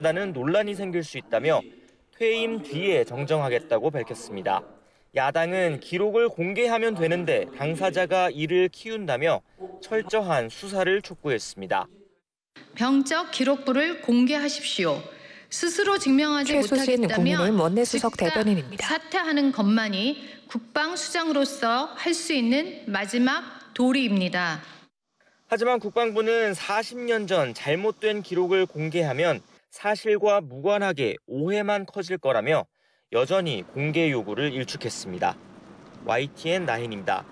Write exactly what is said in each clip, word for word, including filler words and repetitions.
나는 논란이 생길 수 있다며 퇴임 뒤에 정정하겠다고 밝혔습니다. 야당은 기록을 공개하면 되는데 당사자가 이를 키운다며 철저한 수사를 촉구했습니다. 병적 기록부를 공개하십시오. 스스로 증명하지 최수진 못하겠다면 국민의힘 원내수석 즉각 대변인입니다. 사퇴하는 것만이 국방수장으로서 할 수 있는 마지막 도리입니다. 하지만 국방부는 사십 년 전 잘못된 기록을 공개하면 사실과 무관하게 오해만 커질 거라며 여전히 공개 요구를 일축했습니다. 와이티엔 나인입니다.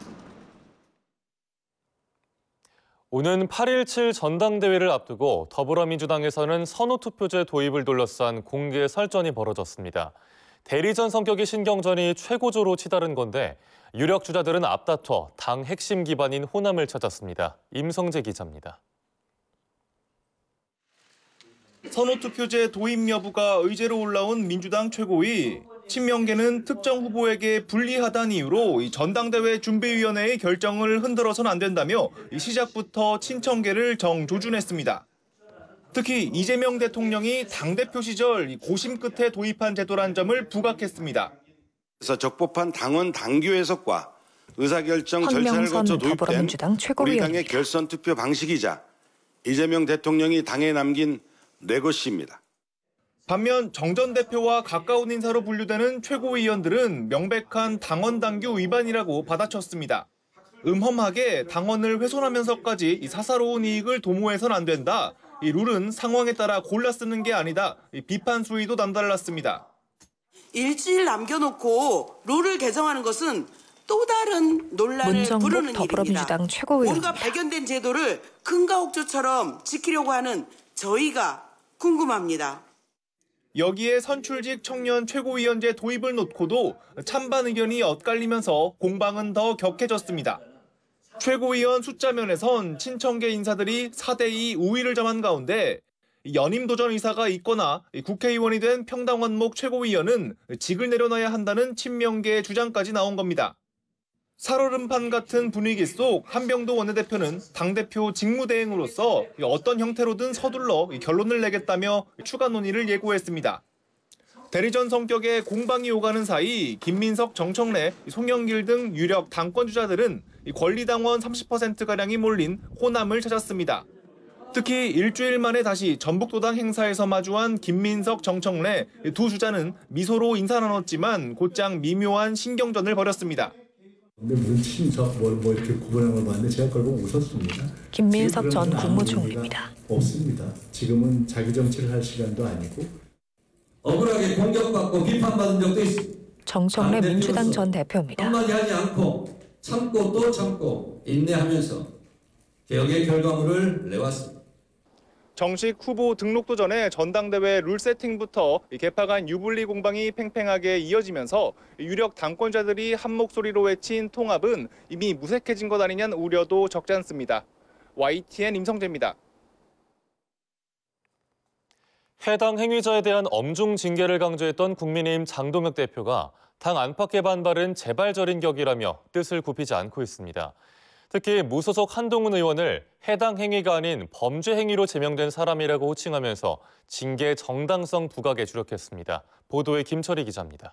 오는 팔 일칠 전당대회를 앞두고 더불어민주당에서는 선호투표제 도입을 둘러싼 공개 설전이 벌어졌습니다. 대리전 성격의 신경전이 최고조로 치달은 건데 유력 주자들은 앞다퉈 당 핵심 기반인 호남을 찾았습니다. 임성재 기자입니다. 선호투표제 도입 여부가 의제로 올라온 민주당 최고위. 친명계는 특정 후보에게 불리하다는 이유로 전당대회 준비위원회의 결정을 흔들어서는 안 된다며 시작부터 친청계를 정조준했습니다. 특히 이재명 대통령이 당대표 시절 고심 끝에 도입한 제도란 점을 부각했습니다. 그래서 적법한 당원 당규 해석과 의사결정 절차를 거쳐 도입된 우리 당의 결선 투표 방식이자 이재명 대통령이 당에 남긴 레거시입니다. 반면 정 전 대표와 가까운 인사로 분류되는 최고위원들은 명백한 당원 당규 위반이라고 받아쳤습니다. 음험하게 당원을 훼손하면서까지 사사로운 이익을 도모해서는 안 된다. 이 룰은 상황에 따라 골라 쓰는 게 아니다. 비판 수위도 남달랐습니다. 일주일 남겨놓고 룰을 개정하는 것은 또 다른 논란을 부르는 더불어민주당 일입니다. 최고위원입니다. 우리가 발견된 제도를 금가옥조처럼 지키려고 하는 저희가 궁금합니다. 여기에 선출직 청년 최고위원제 도입을 놓고도 찬반 의견이 엇갈리면서 공방은 더 격해졌습니다. 최고위원 숫자 면에선 친청계 인사들이 사 대 이 우위를 점한 가운데 연임 도전 의사가 있거나 국회의원이 된 평당원목 최고위원은 직을 내려놔야 한다는 친명계의 주장까지 나온 겁니다. 살얼음판 같은 분위기 속 한병도 원내대표는 당대표 직무대행으로서 어떤 형태로든 서둘러 결론을 내겠다며 추가 논의를 예고했습니다. 대리전 성격의 공방이 오가는 사이 김민석, 정청래, 송영길 등 유력 당권 주자들은 권리당원 삼십 퍼센트가량이 몰린 호남을 찾았습니다. 특히 일주일 만에 다시 전북도당 행사에서 마주한 김민석, 정청래 두 주자는 미소로 인사 나눴지만 곧장 미묘한 신경전을 벌였습니다. 근데 무슨 친석 뭘 뭐 이렇게 구분한 걸 봤는데 제가 그걸 보고 웃었습니다. 김민석 전 국무총리입니다. 없습니다. 지금은 자기 정치를 할 시간도 아니고. 억울하게 공격받고 비판받은 적도 있습니다. 정청래 민주당 전 대표입니다. 한마디 하지 않고 참고 또 참고 인내하면서 개혁의 결과물을 내왔습니다. 정식 후보 등록도 전에 전당대회 룰 세팅부터 개파간 유불리 공방이 팽팽하게 이어지면서 유력 당권자들이 한 목소리로 외친 통합은 이미 무색해진 것 아니냐는 우려도 적지 않습니다. 와이티엔 임성재입니다. 해당 행위자에 대한 엄중 징계를 강조했던 국민의힘 장동혁 대표가 당 안팎의 반발은 재발절인 격이라며 뜻을 굽히지 않고 있습니다. 특히 무소속 한동훈 의원을 해당 행위가 아닌 범죄 행위로 제명된 사람이라고 호칭하면서 징계 정당성 부각에 주력했습니다. 보도에 김철희 기자입니다.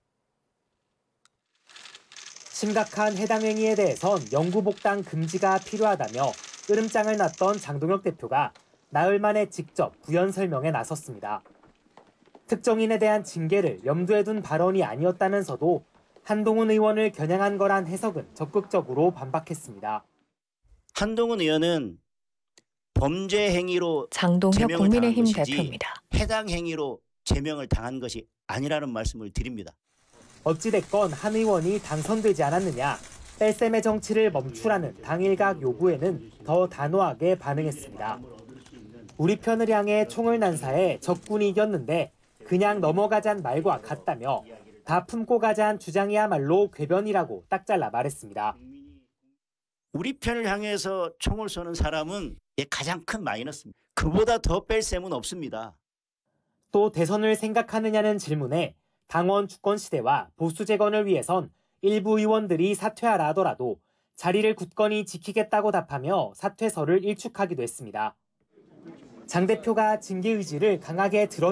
심각한 해당 행위에 대해선 영구복당 금지가 필요하다며 으름장을 놨던 장동혁 대표가 나흘 만에 직접 부연 설명에 나섰습니다. 특정인에 대한 징계를 염두에 둔 발언이 아니었다면서도 한동훈 의원을 겨냥한 거란 해석은 적극적으로 반박했습니다. 한동훈 의원은 범죄 행위로 장동혁 국민의힘 대표입니다. 해당 행위로 제명을 당한 것이 아니라는 말씀을 드립니다. 어찌됐건 한 의원이 당선되지 않았느냐, 뺄셈의 정치를 멈추라는 당일각 요구에는 더 단호하게 반응했습니다. 우리 편을 향해 총을 난사해 적군이 이겼는데 그냥 넘어가잔 말과 같다며 다 품고 가자한 주장이야말로 궤변이라고 딱 잘라 말했습니다. 우리 편을 향해서 총을 쏘는 사람은 가장 큰 마이너스입니다. 그보다 더 뺄 셈은 없습니다. 또 대선을 생각하느냐는 질문에 당원 주권 시대와 보수 재건을 위해선 일부 의원들이 사퇴하라 하더라도 자리를 굳건히 지키겠다고 답하며 사퇴설을 일축하기도 했습니다. 장 대표가 징계 의지를 강하게 드러